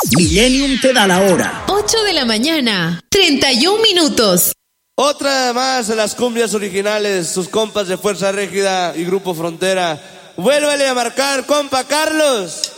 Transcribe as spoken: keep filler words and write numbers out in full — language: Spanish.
Millennium te da la hora. ocho de la mañana, treinta y un minutos. Otra más de las cumbias originales, sus compas de Fuerza Régida y Grupo Frontera. Vuélvele a marcar, compa Carlos.